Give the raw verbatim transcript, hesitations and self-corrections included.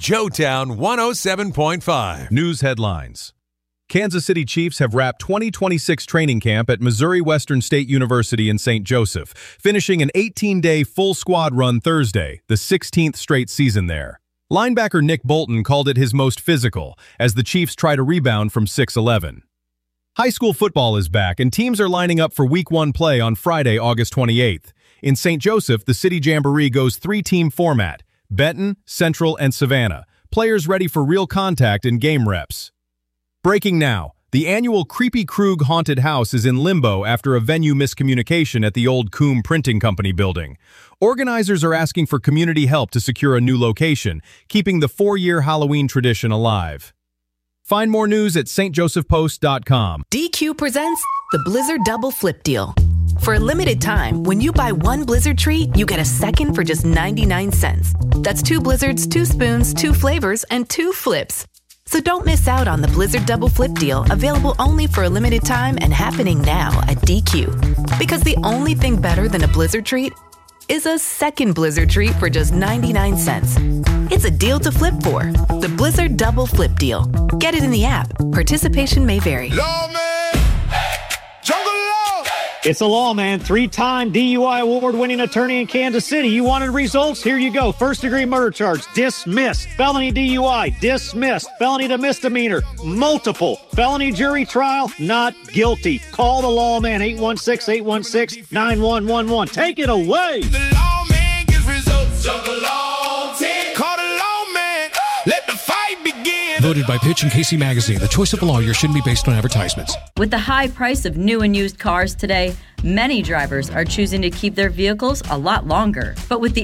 Joetown one oh seven point five. News headlines. Kansas City Chiefs have wrapped twenty twenty-six training camp at Missouri Western State University in Saint Joseph, finishing an eighteen-day full squad run Thursday, the sixteenth straight season there. Linebacker Nick Bolton called it his most physical, as the Chiefs try to rebound from six eleven. High school football is back, and teams are lining up for Week one play on Friday, August twenty-eighth. In Saint Joseph, the City Jamboree goes three-team format: Benton, Central, and Savannah. Players ready for real contact and game reps. Breaking now. The annual Creepy Krug Haunted House is in limbo after a venue miscommunication at the old Coombe Printing Company building. Organizers are asking for community help to secure a new location, keeping the four-year Halloween tradition alive. Find more news at s t joseph post dot com. D Q presents the Blizzard Double Flip Deal. For a limited time, when you buy one Blizzard treat, you get a second for just ninety-nine cents. That's two Blizzards, two spoons, two flavors, and two flips. So don't miss out on the Blizzard Double Flip Deal, available only for a limited time and happening now at D Q. Because the only thing better than a Blizzard treat is a second Blizzard treat for just ninety-nine cents. It's a deal to flip for. The Blizzard Double Flip Deal. Get it in the app. Participation may vary. Lawman, Jungle Law. It's a lawman, three-time D U I award-winning attorney in Kansas City. You wanted results? Here you go. First-degree murder charge, dismissed. Felony D U I, dismissed. Felony to misdemeanor, multiple. Felony jury trial, not guilty. Call the lawman, eight one six, eight one six, nine one one one. Take it away. The lawman gets results. Jungle Law team. Call the lawman. Let the fight begin. Voted by Pitch and Casey Magazine, the choice of a lawyer shouldn't be based on advertisements. With the high price of new and used cars today, many drivers are choosing to keep their vehicles a lot longer. But with the